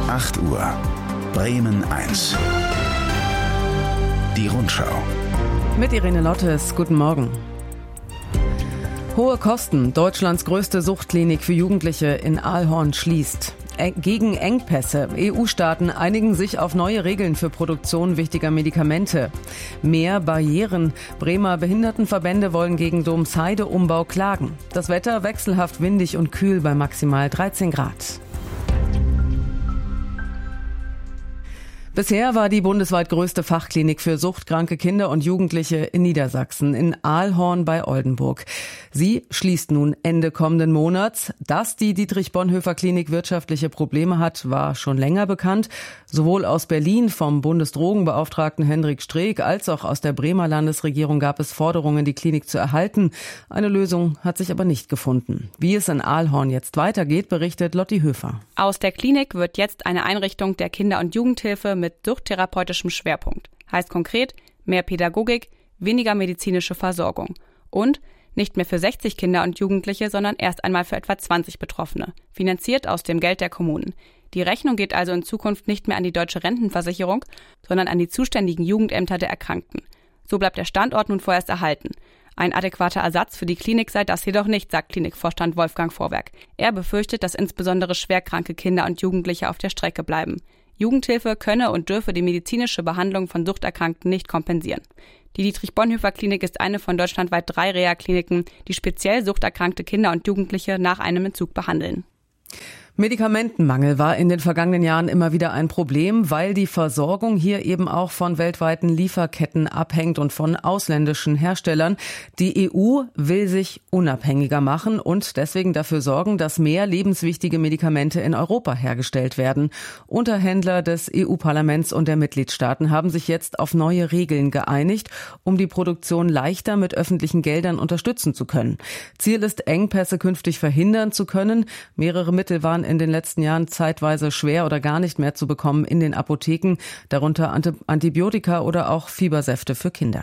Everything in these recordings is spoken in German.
8 Uhr. Bremen 1. Die Rundschau. Mit Irene Lottes, guten Morgen. Hohe Kosten. Deutschlands größte Suchtklinik für Jugendliche in Aalhorn schließt. Gegen Engpässe. EU-Staaten einigen sich auf neue Regeln für Produktion wichtiger Medikamente. Mehr Barrieren. Bremer Behindertenverbände wollen gegen Domsheide-Umbau klagen. Das Wetter wechselhaft windig und kühl bei maximal 13 Grad. Bisher war die bundesweit größte Fachklinik für suchtkranke Kinder und Jugendliche in Niedersachsen, in Aalhorn bei Oldenburg. Sie schließt nun Ende kommenden Monats. Dass die Dietrich-Bonhoeffer-Klinik wirtschaftliche Probleme hat, war schon länger bekannt. Sowohl aus Berlin vom Bundesdrogenbeauftragten Hendrik Streeck als auch aus der Bremer Landesregierung gab es Forderungen, die Klinik zu erhalten. Eine Lösung hat sich aber nicht gefunden. Wie es in Aalhorn jetzt weitergeht, berichtet Lotti Höfer. Aus der Klinik wird jetzt eine Einrichtung der Kinder- und Jugendhilfe mit suchttherapeutischem Schwerpunkt. Heißt konkret mehr Pädagogik, weniger medizinische Versorgung und nicht mehr für 60 Kinder und Jugendliche, sondern erst einmal für etwa 20 Betroffene, finanziert aus dem Geld der Kommunen. Die Rechnung geht also in Zukunft nicht mehr an die Deutsche Rentenversicherung, sondern an die zuständigen Jugendämter der Erkrankten. So bleibt der Standort nun vorerst erhalten. Ein adäquater Ersatz für die Klinik sei das jedoch nicht, sagt Klinikvorstand Wolfgang Vorwerk. Er befürchtet, dass insbesondere schwerkranke Kinder und Jugendliche auf der Strecke bleiben. Jugendhilfe könne und dürfe die medizinische Behandlung von Suchterkrankten nicht kompensieren. Die Dietrich-Bonhoeffer-Klinik ist eine von deutschlandweit 3 Reha-Kliniken, die speziell suchterkrankte Kinder und Jugendliche nach einem Entzug behandeln. Medikamentenmangel war in den vergangenen Jahren immer wieder ein Problem, weil die Versorgung hier eben auch von weltweiten Lieferketten abhängt und von ausländischen Herstellern. Die EU will sich unabhängiger machen und deswegen dafür sorgen, dass mehr lebenswichtige Medikamente in Europa hergestellt werden. Unterhändler des EU-Parlaments und der Mitgliedstaaten haben sich jetzt auf neue Regeln geeinigt, um die Produktion leichter mit öffentlichen Geldern unterstützen zu können. Ziel ist, Engpässe künftig verhindern zu können. Mehrere Mittel waren in den letzten Jahren zeitweise schwer oder gar nicht mehr zu bekommen in den Apotheken, darunter Antibiotika oder auch Fiebersäfte für Kinder.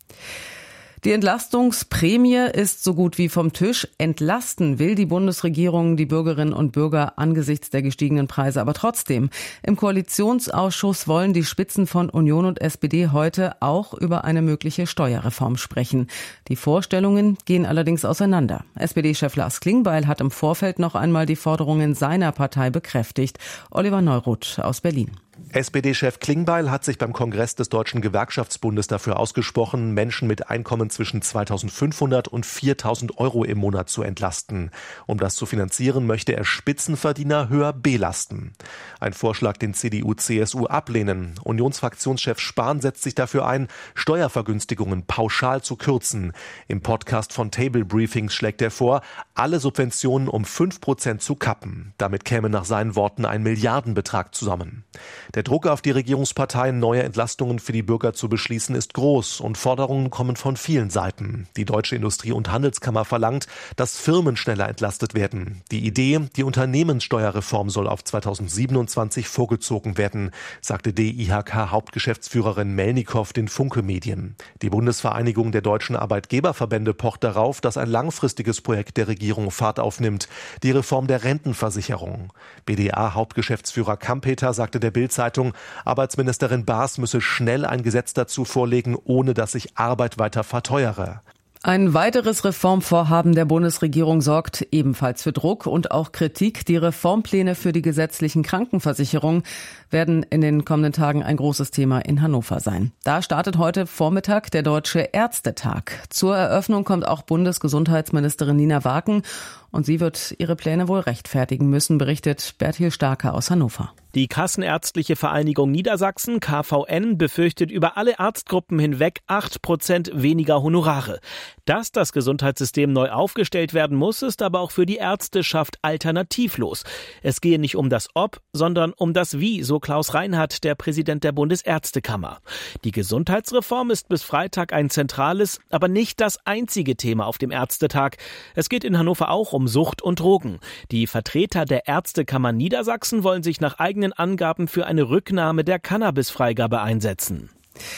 Die Entlastungsprämie ist so gut wie vom Tisch. Entlasten will die Bundesregierung die Bürgerinnen und Bürger angesichts der gestiegenen Preise aber trotzdem. Im Koalitionsausschuss wollen die Spitzen von Union und SPD heute auch über eine mögliche Steuerreform sprechen. Die Vorstellungen gehen allerdings auseinander. SPD-Chef Lars Klingbeil hat im Vorfeld noch einmal die Forderungen seiner Partei bekräftigt. Oliver Neuroth aus Berlin. SPD-Chef Klingbeil hat sich beim Kongress des Deutschen Gewerkschaftsbundes dafür ausgesprochen, Menschen mit Einkommen zwischen 2.500 und 4.000 Euro im Monat zu entlasten. Um das zu finanzieren, möchte er Spitzenverdiener höher belasten. Ein Vorschlag, den CDU/CSU ablehnen. Unionsfraktionschef Spahn setzt sich dafür ein, Steuervergünstigungen pauschal zu kürzen. Im Podcast von Table Briefings schlägt er vor, alle Subventionen um 5% zu kappen. Damit käme nach seinen Worten ein Milliardenbetrag zusammen. Der Druck auf die Regierungsparteien, neue Entlastungen für die Bürger zu beschließen, ist groß und Forderungen kommen von vielen Seiten. Die Deutsche Industrie- und Handelskammer verlangt, dass Firmen schneller entlastet werden. Die Idee, die Unternehmenssteuerreform soll auf 2027 vorgezogen werden, sagte DIHK-Hauptgeschäftsführerin Melnikow den Funke-Medien. Die Bundesvereinigung der deutschen Arbeitgeberverbände pocht darauf, dass ein langfristiges Projekt der Regierung Fahrt aufnimmt, die Reform der Rentenversicherung. BDA-Hauptgeschäftsführer Kampeter sagte der Bild-Zeitung, Arbeitsministerin Baas müsse schnell ein Gesetz dazu vorlegen, ohne dass sich Arbeit weiter verteuere. Ein weiteres Reformvorhaben der Bundesregierung sorgt ebenfalls für Druck und auch Kritik. Die Reformpläne für die gesetzlichen Krankenversicherungen werden in den kommenden Tagen ein großes Thema in Hannover sein. Da startet heute Vormittag der Deutsche Ärztetag. Zur Eröffnung kommt auch Bundesgesundheitsministerin Nina Waken und sie wird ihre Pläne wohl rechtfertigen müssen, berichtet Bertil Starke aus Hannover. Die Kassenärztliche Vereinigung Niedersachsen, KVN, befürchtet über alle Arztgruppen hinweg 8% weniger Honorare. Dass das Gesundheitssystem neu aufgestellt werden muss, ist aber auch für die Ärzteschaft alternativlos. Es gehe nicht um das Ob, sondern um das Wie, so Klaus Reinhardt, der Präsident der Bundesärztekammer. Die Gesundheitsreform ist bis Freitag ein zentrales, aber nicht das einzige Thema auf dem Ärztetag. Es geht in Hannover auch um Sucht und Drogen. Die Vertreter der Ärztekammer Niedersachsen wollen sich nach eigenen Angaben für eine Rücknahme der Cannabisfreigabe einsetzen.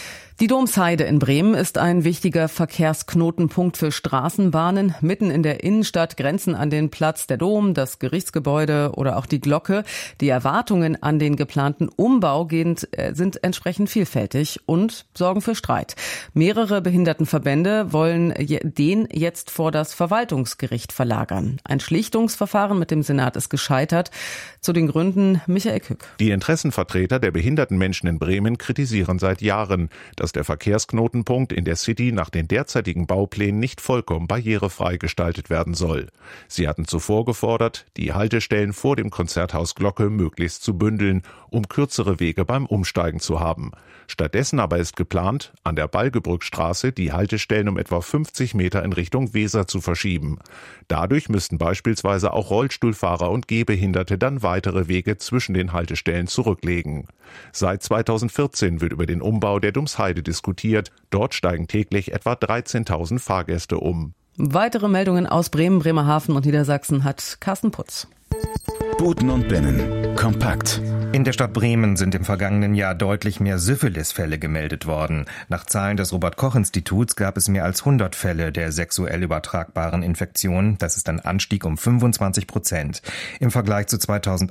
Die Domsheide in Bremen ist ein wichtiger Verkehrsknotenpunkt für Straßenbahnen. Mitten in der Innenstadt grenzen an den Platz der Dom, das Gerichtsgebäude oder auch die Glocke. Die Erwartungen an den geplanten Umbau sind entsprechend vielfältig und sorgen für Streit. Mehrere Behindertenverbände wollen den jetzt vor das Verwaltungsgericht verlagern. Ein Schlichtungsverfahren mit dem Senat ist gescheitert. Zu den Gründen Michael Kück. Die Interessenvertreter der behinderten Menschen in Bremen kritisieren seit Jahren, dass der Verkehrsknotenpunkt in der City nach den derzeitigen Bauplänen nicht vollkommen barrierefrei gestaltet werden soll. Sie hatten zuvor gefordert, die Haltestellen vor dem Konzerthaus Glocke möglichst zu bündeln, um kürzere Wege beim Umsteigen zu haben. Stattdessen aber ist geplant, an der Balgebrückstraße die Haltestellen um etwa 50 Meter in Richtung Weser zu verschieben. Dadurch müssten beispielsweise auch Rollstuhlfahrer und Gehbehinderte dann weitere Wege zwischen den Haltestellen zurücklegen. Seit 2014 wird über den Umbau der Domsheide diskutiert. Dort steigen täglich etwa 13.000 Fahrgäste um. Weitere Meldungen aus Bremen, Bremerhaven und Niedersachsen hat Carsten Putz. Buten und Binnen. Kompakt. In der Stadt Bremen sind im vergangenen Jahr deutlich mehr Syphilis-Fälle gemeldet worden. Nach Zahlen des Robert-Koch-Instituts gab es mehr als 100 Fälle der sexuell übertragbaren Infektion. Das ist ein Anstieg um 25%. Im Vergleich zu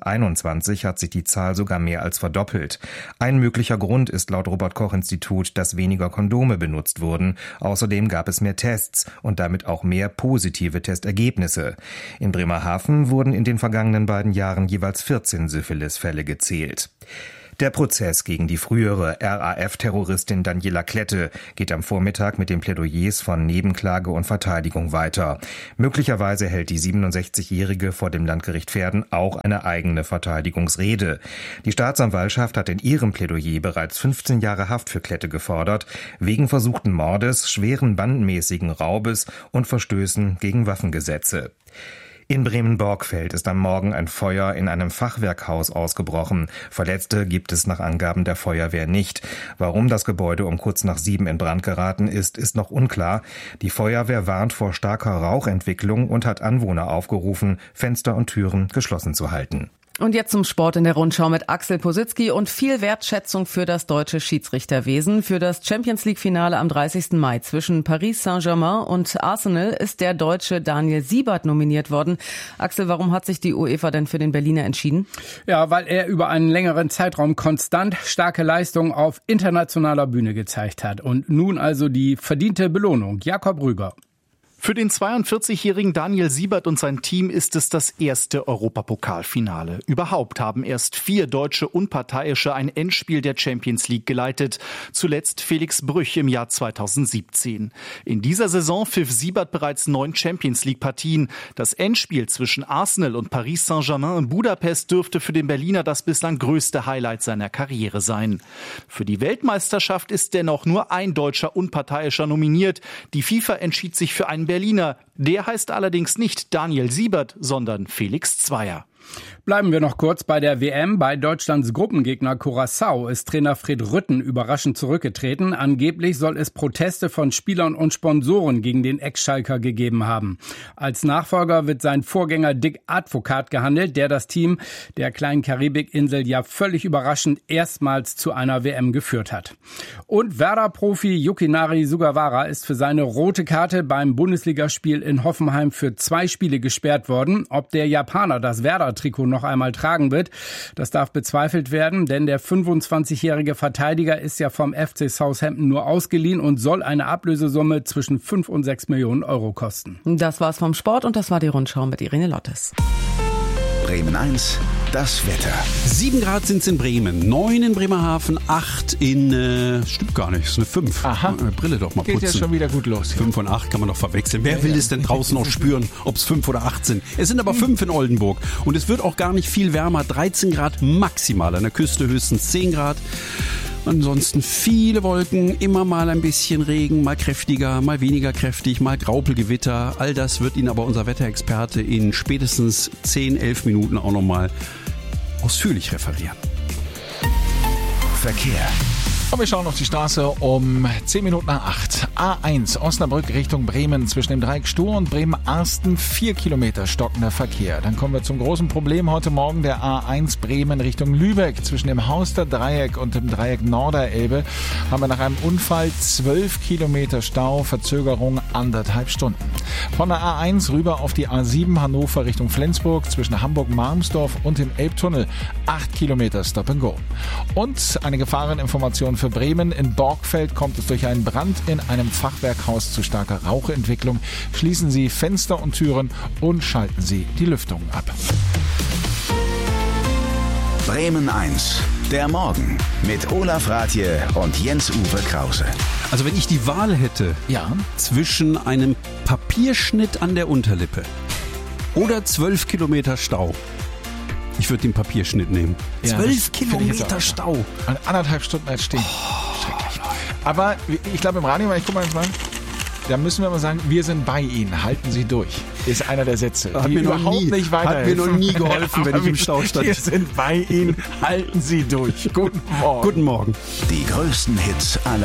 2021 hat sich die Zahl sogar mehr als verdoppelt. Ein möglicher Grund ist laut Robert-Koch-Institut, dass weniger Kondome benutzt wurden. Außerdem gab es mehr Tests und damit auch mehr positive Testergebnisse. In Bremerhaven wurden in den vergangenen beiden Jahren jeweils 14 Syphilis-Fälle gezählt. Der Prozess gegen die frühere RAF-Terroristin Daniela Klette geht am Vormittag mit den Plädoyers von Nebenklage und Verteidigung weiter. Möglicherweise hält die 67-Jährige vor dem Landgericht Verden auch eine eigene Verteidigungsrede. Die Staatsanwaltschaft hat in ihrem Plädoyer bereits 15 Jahre Haft für Klette gefordert, wegen versuchten Mordes, schweren bandenmäßigen Raubes und Verstößen gegen Waffengesetze. In Bremen-Borgfeld ist am Morgen ein Feuer in einem Fachwerkhaus ausgebrochen. Verletzte gibt es nach Angaben der Feuerwehr nicht. Warum das Gebäude um kurz nach 7 in Brand geraten ist, ist noch unklar. Die Feuerwehr warnt vor starker Rauchentwicklung und hat Anwohner aufgerufen, Fenster und Türen geschlossen zu halten. Und jetzt zum Sport in der Rundschau mit Axel Positzky und viel Wertschätzung für das deutsche Schiedsrichterwesen. Für das Champions-League-Finale am 30. Mai zwischen Paris Saint-Germain und Arsenal ist der Deutsche Daniel Siebert nominiert worden. Axel, warum hat sich die UEFA denn für den Berliner entschieden? Ja, weil er über einen längeren Zeitraum konstant starke Leistungen auf internationaler Bühne gezeigt hat. Und nun also die verdiente Belohnung. Jakob Rüger. Für den 42-jährigen Daniel Siebert und sein Team ist es das erste Europapokalfinale. Überhaupt haben erst 4 deutsche Unparteiische ein Endspiel der Champions League geleitet. Zuletzt Felix Brüch im Jahr 2017. In dieser Saison pfiff Siebert bereits 9 Champions League-Partien. Das Endspiel zwischen Arsenal und Paris Saint-Germain in Budapest dürfte für den Berliner das bislang größte Highlight seiner Karriere sein. Für die Weltmeisterschaft ist dennoch nur ein deutscher Unparteiischer nominiert. Die FIFA entschied sich für einen Berliner. Der heißt allerdings nicht Daniel Siebert, sondern Felix Zweier. Bleiben wir noch kurz bei der WM. Bei Deutschlands Gruppengegner Curaçao ist Trainer Fred Rütten überraschend zurückgetreten. Angeblich soll es Proteste von Spielern und Sponsoren gegen den Ex-Schalker gegeben haben. Als Nachfolger wird sein Vorgänger Dick Advokat gehandelt, der das Team der kleinen Karibikinsel ja völlig überraschend erstmals zu einer WM geführt hat. Und Werder-Profi Yukinari Sugawara ist für seine rote Karte beim Bundesligaspiel in Hoffenheim für 2 Spiele gesperrt worden. Ob der Japaner das Werder-Trikot noch einmal tragen wird, das darf bezweifelt werden, denn der 25-jährige Verteidiger ist ja vom FC Southampton nur ausgeliehen und soll eine Ablösesumme zwischen 5 und 6 Millionen Euro kosten. Das war's vom Sport und das war die Rundschau mit Irene Lottes. Bremen 1, das Wetter. 7 Grad sind es in Bremen, 9 in Bremerhaven, 8 in, stimmt gar nicht, ist eine 5. Aha. Brille doch mal putzen. Geht ja schon wieder gut los. 5 und 8 kann man doch verwechseln. Wer will es denn draußen noch spüren, ob es 5 oder 8 sind? Es sind aber 5 in Oldenburg und es wird auch gar nicht viel wärmer, 13 Grad maximal, an der Küste höchstens 10 Grad. Ansonsten viele Wolken, immer mal ein bisschen Regen, mal kräftiger, mal weniger kräftig, mal Graupelgewitter. All das wird Ihnen aber unser Wetterexperte in spätestens 10, 11 Minuten auch nochmal ausführlich referieren. Verkehr. Und wir schauen auf die Straße um 10 Minuten nach 8. A1 Osnabrück Richtung Bremen zwischen dem Dreieck Stur und Bremen-Arsten 4 Kilometer stockender Verkehr. Dann kommen wir zum großen Problem heute Morgen der A1 Bremen Richtung Lübeck. Zwischen dem Hauster Dreieck und dem Dreieck Norderelbe haben wir nach einem Unfall 12 Kilometer Stau, Verzögerung 1,5 Stunden. Von der A1 rüber auf die A7 Hannover Richtung Flensburg zwischen Hamburg-Marmsdorf und dem Elbtunnel 8 Kilometer Stop and Go. Und eine Gefahreninformation für Bremen. In Borgfeld kommt es durch einen Brand in einem Fachwerkhaus zu starker Rauchentwicklung. Schließen Sie Fenster und Türen und schalten Sie die Lüftung ab. Bremen 1, der Morgen mit Olaf Rathje und Jens-Uwe Krause. Also wenn ich die Wahl hätte zwischen einem Papierschnitt an der Unterlippe oder 12 Kilometer Stau, ich würde den Papierschnitt nehmen. 12 Kilometer Stau. Und 1,5 Stunden als stehen. Schrecklich. Aber ich glaube im Radio, ich gucke mal jetzt mal, da müssen wir mal sagen, wir sind bei Ihnen, halten Sie durch. Ist einer der Sätze, hat mir noch nie geholfen, wenn ich im Stau stand. Wir sind bei Ihnen, halten Sie durch. Guten Morgen. Guten Morgen. Die größten Hits aller